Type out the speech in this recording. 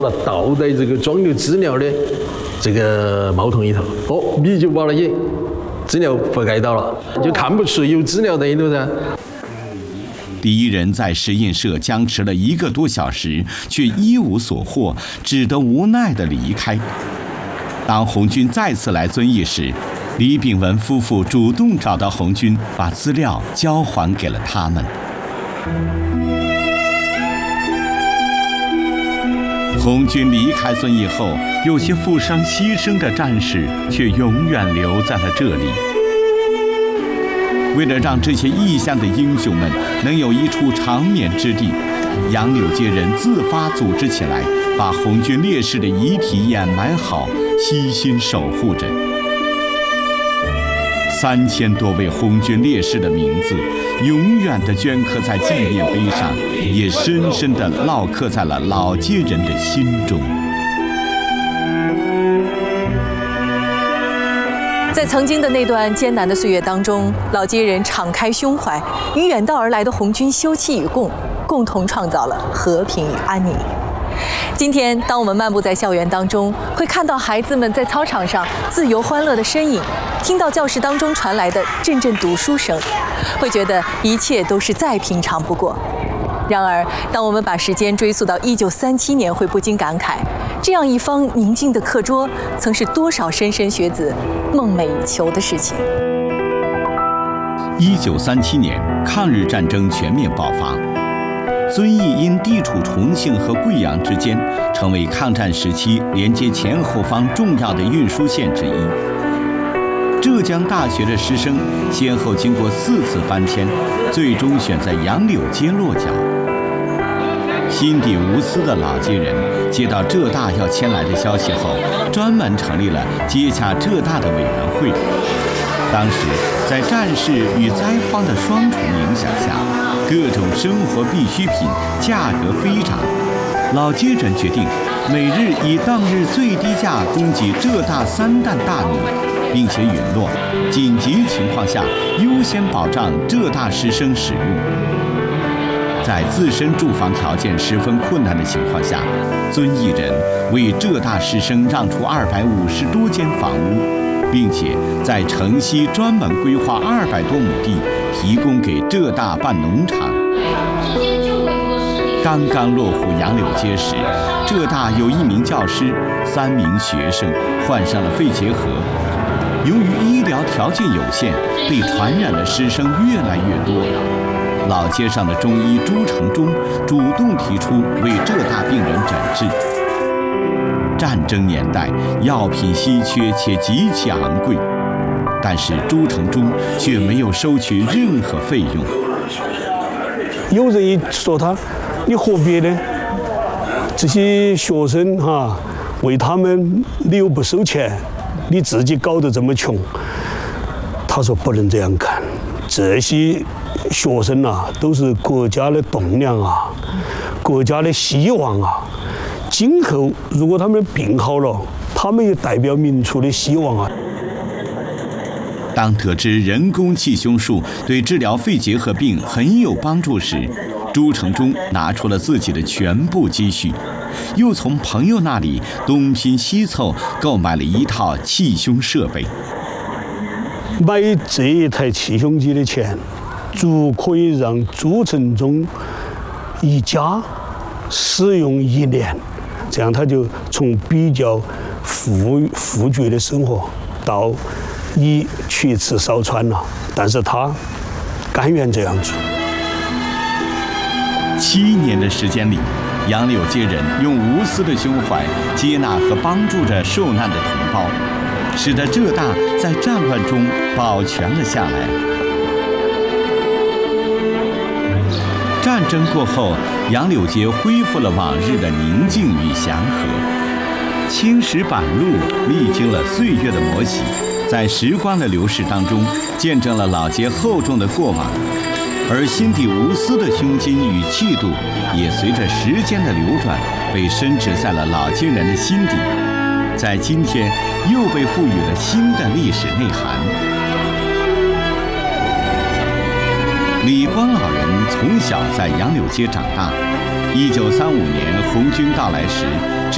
倒在这个装有资料的这个帽筒里头，米就把那些资料覆盖到了，就看不出有资料在里头噻。 第一人在实验室僵持了1个多小时，却一无所获，只得无奈地离开。当红军再次来遵义时，李炳文夫妇主动找到红军，把资料交还给了他们。红军离开遵义后，有些负伤牺牲的战士却永远留在了这里。为了让这些异乡的英雄们能有一处长眠之地，杨柳街人自发组织起来，把红军烈士的遗体掩埋好，悉心守护着。3000多位红军烈士的名字，永远地镌刻在纪念碑上，也深深地烙刻在了老街人的心中。 在曾经的那段艰难的岁月当中，老街人敞开胸怀，与远道而来的红军休戚与共，共同创造了和平与安宁。今天，当我们漫步在校园当中，会看到孩子们在操场上自由欢乐的身影，听到教室当中传来的阵阵读书声，会觉得一切都是再平常不过。然而，当我们把时间追溯到1937年，会不禁感慨，这样一方宁静的课桌，曾是多少莘莘学子梦寐以求的事情。 1937年，抗日战争全面爆发，遵义因地处重庆和贵阳之间，成为抗战时期连接前后方重要的运输线之一。浙江大学的师生先后经过4次搬迁，最终选在杨柳街落脚。心底无私的老街人接到浙大要迁来的消息后，专门成立了接洽浙大的委员会。当时在战事与灾荒的双重影响下，各种生活必需品价格飞涨，老街人决定每日以当日最低价供给浙大3担大米，并且允诺紧急情况下优先保障浙大师生使用。在自身住房条件十分困难的情况下，遵义人为浙大师生让出250多间房屋，并且在城西专门规划200多亩地，提供给浙大办农场。刚刚落户杨柳街时，浙大有1名教师、3名学生患上了肺结核。由于医疗条件有限，被传染的师生越来越多。老街上的中医朱成忠主动提出为浙大病人诊治。战争年代，药品稀缺且极其昂贵，但是朱成忠却没有收取任何费用。 有人一说他，你何必呢？这些学生为他们你又不收钱，你自己搞得这么穷。他说不能这样看，这些学生都是国家的栋梁国家的希望今后如果他们病好了，他们也代表民族的希望当得知人工气胸术对治疗肺结核病很有帮助时，朱成忠拿出了自己的全部积蓄，又从朋友那里东拼西凑购买了一套气胸设备。 买这一台气胸机的钱，足可以让朱成忠一家使用1年，这样他就从比较富裕的生活到衣取吃少穿了，但是他甘愿这样做。 7年的时间里，杨柳街人用无私的胸怀接纳和帮助着受难的同胞，使得浙大在战乱中保全了下来。战争过后，杨柳街恢复了往日的宁静与祥和。青石板路历经了岁月的磨洗，在时光的流逝当中，见证了老街厚重的过往，而心底无私的胸襟与气度，也随着时间的流转，被深植在了老街人的心底，在今天又被赋予了新的历史内涵。李光老人从小在杨柳街长大，1935年红军到来时，